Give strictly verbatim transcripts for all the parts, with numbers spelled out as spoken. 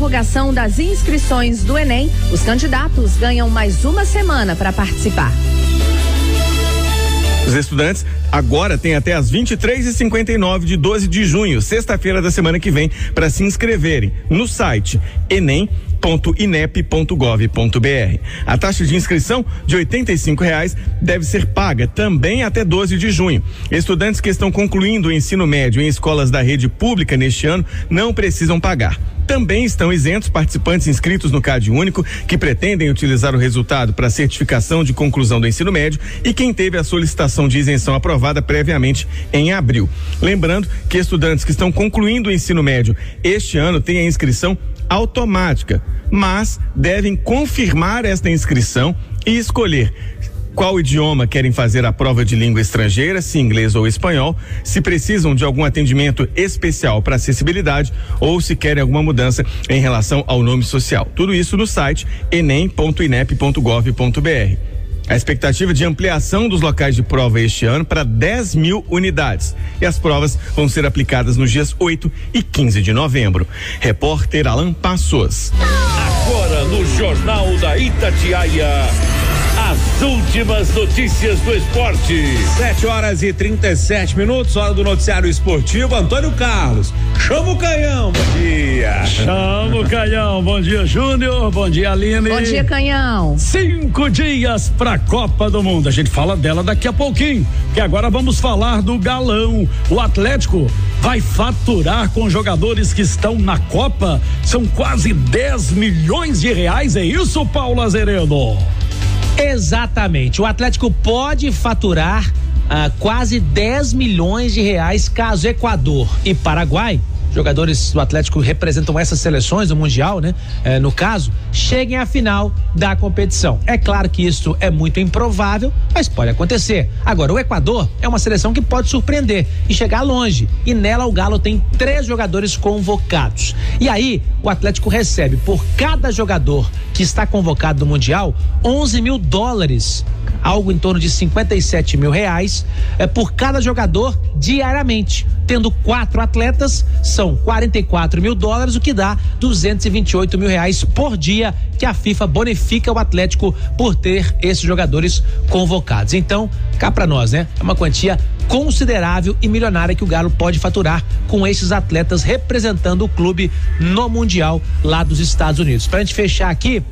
prorrogação das inscrições do Enem, os candidatos ganham mais uma semana para participar. Os estudantes agora têm até as vinte e três e cinquenta e nove de doze de junho, sexta-feira da semana que vem, para se inscreverem no site enem ponto inep ponto gov ponto br. A taxa de inscrição de oitenta e cinco reais deve ser paga também até doze de junho. Estudantes que estão concluindo o ensino médio em escolas da rede pública neste ano não precisam pagar. Também estão isentos participantes inscritos no CAD Único que pretendem utilizar o resultado para certificação de conclusão do ensino médio e quem teve a solicitação de isenção aprovada previamente em abril. Lembrando que estudantes que estão concluindo o ensino médio este ano têm a inscrição automática, mas devem confirmar esta inscrição e escolher qual idioma querem fazer a prova de língua estrangeira, se inglês ou espanhol, se precisam de algum atendimento especial para acessibilidade ou se querem alguma mudança em relação ao nome social. Tudo isso no site enem ponto inep ponto gov ponto br. A expectativa de ampliação dos locais de prova este ano para dez mil unidades. E as provas vão ser aplicadas nos dias oito e quinze de novembro. Repórter Alan Passos. Agora no Jornal da Itatiaia, as últimas notícias do esporte. Sete horas e trinta e sete minutos, hora do noticiário esportivo. Antônio Carlos, chama o Canhão, bom dia. Chama o Canhão, bom dia, Júnior, bom dia, Aline. Bom dia, Canhão. Cinco dias pra Copa do Mundo, a gente fala dela daqui a pouquinho, que agora vamos falar do Galão. O Atlético vai faturar com jogadores que estão na Copa, são quase dez milhões de reais, é isso, Paulo Azeredo? Exatamente, o Atlético pode faturar ah, quase dez milhões de reais caso Equador e Paraguai, jogadores do Atlético representam essas seleções do Mundial, né? É, no caso, cheguem à final da competição. É claro que isso é muito improvável, mas pode acontecer. Agora, o Equador é uma seleção que pode surpreender e chegar longe, e nela o Galo tem três jogadores convocados. E aí, o Atlético recebe por cada jogador que está convocado no Mundial onze mil dólares, algo em torno de cinquenta e sete mil reais, é, por cada jogador diariamente. Tendo quatro atletas, são quarenta e quatro mil dólares, o que dá duzentos e vinte e oito mil reais por dia, que a FIFA bonifica o Atlético por ter esses jogadores convocados. Então, cá pra nós, né? É uma quantia considerável e milionária que o Galo pode faturar com esses atletas representando o clube no Mundial lá dos Estados Unidos. Pra gente fechar aqui,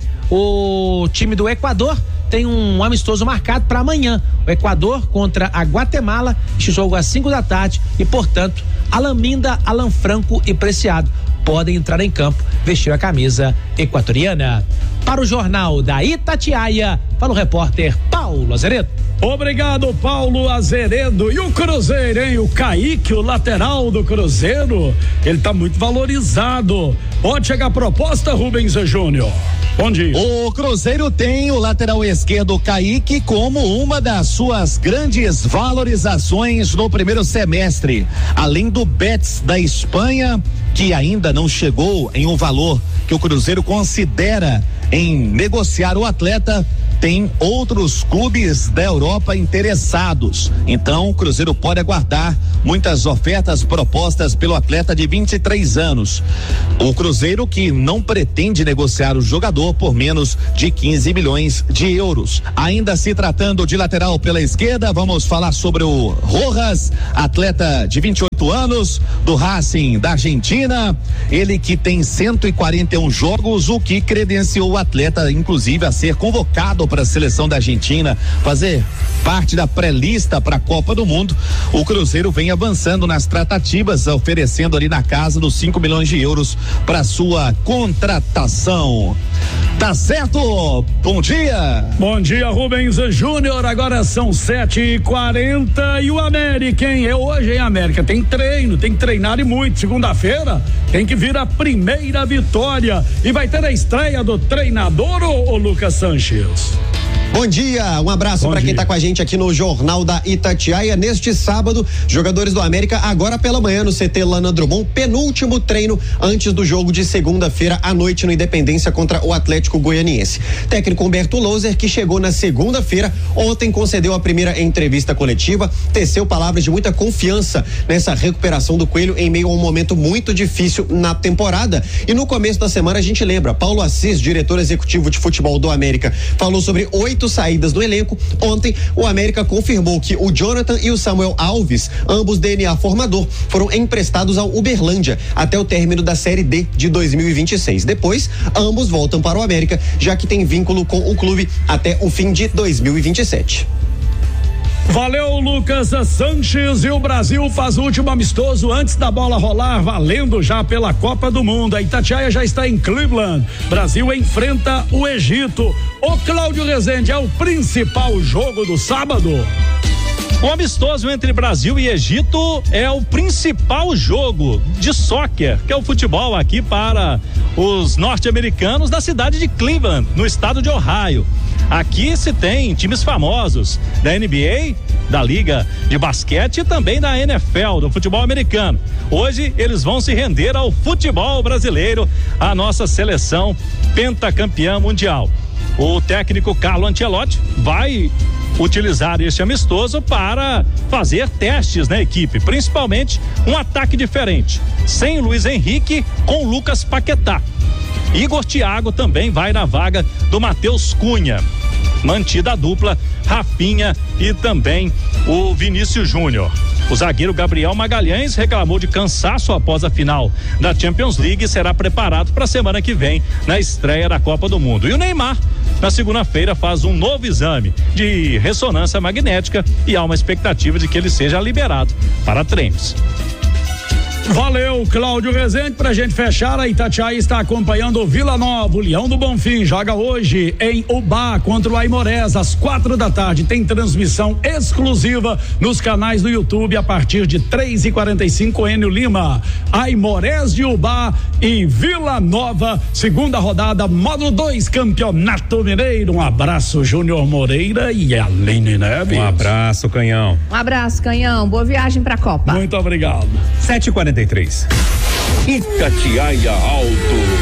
o time do Equador tem um amistoso marcado para amanhã. O Equador contra a Guatemala, este jogo às cinco da tarde e, portanto, Alan Minda, Alan Franco e Preciado podem entrar em campo, vestir a camisa equatoriana. Para o Jornal da Itatiaia, fala o repórter Paulo Azeredo. Obrigado, Paulo Azeredo. E o Cruzeiro, hein? O Kaique, o lateral do Cruzeiro, ele tá muito valorizado. Pode chegar a proposta, Rubens Júnior? Bom dia. O Cruzeiro tem o lateral esquerdo Kaique como uma das suas grandes valorizações no primeiro semestre. Além do Betis da Espanha, que ainda não chegou em um valor que o Cruzeiro considera em negociar o atleta, tem outros clubes da Europa interessados. Então, o Cruzeiro pode aguardar muitas ofertas propostas pelo atleta de vinte e três anos. O Cruzeiro que não pretende negociar o jogador por menos de quinze milhões de euros. Ainda se tratando de lateral pela esquerda, vamos falar sobre o Rojas, atleta de vinte e oito anos, do Racing da Argentina. Ele que tem cento e quarenta e um jogos, o que credenciou o atleta, inclusive, a ser convocado para a seleção da Argentina, fazer parte da pré-lista para a Copa do Mundo. O Cruzeiro vem avançando nas tratativas, oferecendo ali na casa dos cinco milhões de euros para sua contratação. Tá certo? Bom dia. Bom dia, Rubens Júnior. Agora são sete e quarenta e o América, hein? É hoje, hein, América? Tem treino, tem que treinar e muito. Segunda-feira tem que vir a primeira vitória. E vai ter a estreia do treinador, ô, ô Lucas Sanches? Bom dia, um abraço para quem está com a gente aqui no Jornal da Itatiaia. Neste sábado, jogadores do América agora pela manhã no C T Lana Drummond, penúltimo treino antes do jogo de segunda-feira à noite no Independência contra o Atlético Goianiense. Técnico Humberto Louser, que chegou na segunda-feira, ontem concedeu a primeira entrevista coletiva, teceu palavras de muita confiança nessa recuperação do Coelho em meio a um momento muito difícil na temporada. E no começo da semana a gente lembra, Paulo Assis, diretor executivo de futebol do América, falou sobre oito saídas do elenco. Ontem, o América confirmou que o Jonathan e o Samuel Alves, ambos D N A formador, foram emprestados ao Uberlândia até o término da Série D de dois mil e vinte e seis. Depois, ambos voltam para o América, já que tem vínculo com o clube até o fim de dois mil e vinte e sete. Valeu, Lucas Sanches, e o Brasil faz o último amistoso antes da bola rolar, valendo já pela Copa do Mundo. A Itatiaia já está em Cleveland. Brasil enfrenta o Egito. O Cláudio Rezende, é o principal jogo do sábado? O amistoso entre Brasil e Egito é o principal jogo de soccer, que é o futebol aqui para os norte-americanos da cidade de Cleveland, no estado de Ohio. Aqui se tem times famosos da N B A, da Liga de Basquete e também da N F L, do futebol americano. Hoje eles vão se render ao futebol brasileiro, a nossa seleção pentacampeã mundial. O técnico Carlo Ancelotti vai utilizar este amistoso para fazer testes na equipe, principalmente um ataque diferente, sem Luiz Henrique, com Lucas Paquetá. Igor Thiago também vai na vaga do Matheus Cunha. Mantida a dupla Rafinha e também o Vinícius Júnior. O zagueiro Gabriel Magalhães reclamou de cansaço após a final da Champions League e será preparado para a semana que vem na estreia da Copa do Mundo. E o Neymar, na segunda-feira, faz um novo exame de ressonância magnética e há uma expectativa de que ele seja liberado para treinos. Valeu, Cláudio Rezende. Pra gente fechar, a Itatiaia está acompanhando o Vila Nova. O Leão do Bonfim joga hoje em Ubá contra o Aimorés às quatro da tarde. Tem transmissão exclusiva nos canais do YouTube a partir de três e quarenta e cinco. Enio Lima, Aimorés de Ubá e Vila Nova, segunda rodada, módulo dois, Campeonato Mineiro. Um abraço, Júnior Moreira e Aline Neves. Um abraço, Canhão. Um abraço, Canhão. Boa viagem pra Copa. Muito obrigado. sete e quarenta e três. Itatiaia Alto.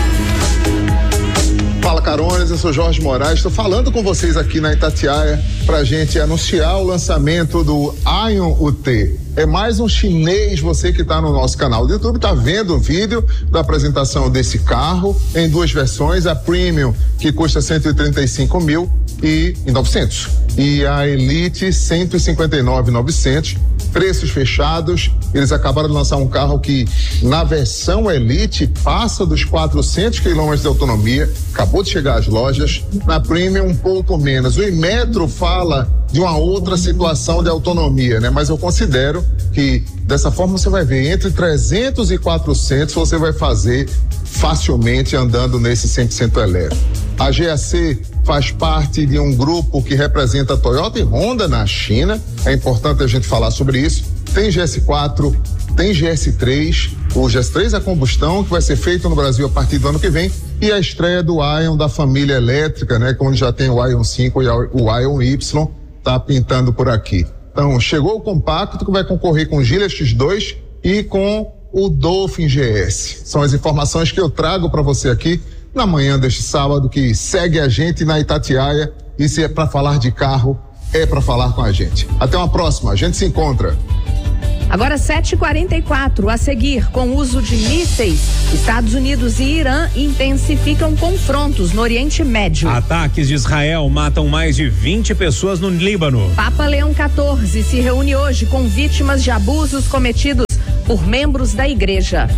Fala, Carones, eu sou Jorge Moraes, estou falando com vocês aqui na Itatiaia pra gente anunciar o lançamento do Aion U T. É mais um chinês, você que está no nosso canal do YouTube, tá vendo o vídeo da apresentação desse carro em duas versões, a Premium, que custa cento e trinta e cinco mil e novecentos, e a Elite cento e cinquenta e nove mil e novecentos, preços fechados. Eles acabaram de lançar um carro que na versão Elite passa dos quatrocentos quilômetros de autonomia, acabou de chegar às lojas. Na Premium um pouco menos. O Imetro fala de uma outra situação de autonomia, né? Mas eu considero que dessa forma você vai ver entre trezentos e quatrocentos você vai fazer facilmente andando nesse cem por cento elétrico. A G A C faz parte de um grupo que representa a Toyota e Honda na China. É importante a gente falar sobre isso. Tem G S quatro, tem G S três, o G S três a combustão, que vai ser feito no Brasil a partir do ano que vem, e a estreia do Aion da família elétrica, né? Onde já tem o Aion cinco e o Aion Y, tá pintando por aqui. Então, chegou o compacto que vai concorrer com o Gilia X dois e com o Dolphin G S. São as informações que eu trago para você aqui na manhã deste sábado, que segue a gente na Itatiaia. E se é para falar de carro, é para falar com a gente. Até uma próxima, a gente se encontra. Agora sete e quarenta e quatro, a seguir, com o uso de mísseis, Estados Unidos e Irã intensificam confrontos no Oriente Médio. Ataques de Israel matam mais de vinte pessoas no Líbano. Papa Leão quatorze se reúne hoje com vítimas de abusos cometidos por membros da igreja.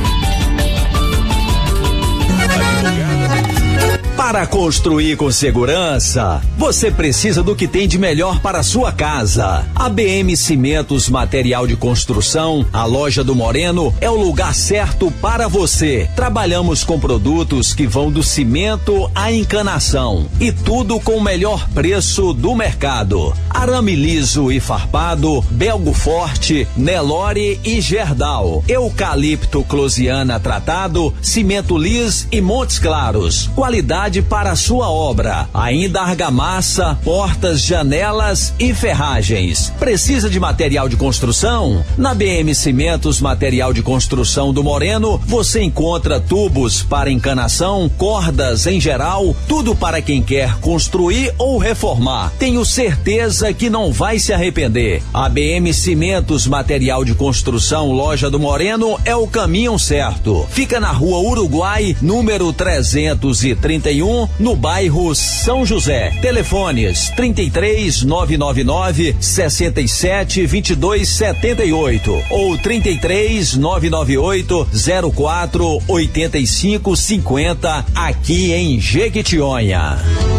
Para construir com segurança, você precisa do que tem de melhor para a sua casa. A B M Cimentos Material de Construção, a loja do Moreno, é o lugar certo para você. Trabalhamos com produtos que vão do cimento à encanação e tudo com o melhor preço do mercado. Arame liso e farpado, Belgo Forte, Nelore e Gerdau. Eucalipto Closiana tratado, cimento lis e Montes Claros. Qualidade qualidade para a sua obra. Ainda argamassa, portas, janelas e ferragens. Precisa de material de construção? Na B M Cimentos Material de Construção do Moreno, você encontra tubos para encanação, cordas em geral, tudo para quem quer construir ou reformar. Tenho certeza que não vai se arrepender. A B M Cimentos Material de Construção Loja do Moreno é o caminho certo. Fica na Rua Uruguai, número trezentos e trinta e um, no bairro São José. Telefones trinta e três, nove nove nove, sessenta e sete, vinte e dois setenta e oito ou trinta e três, nove nove oito, zero quatro, oitenta e cinco cinquenta, aqui em Jequitinhonha.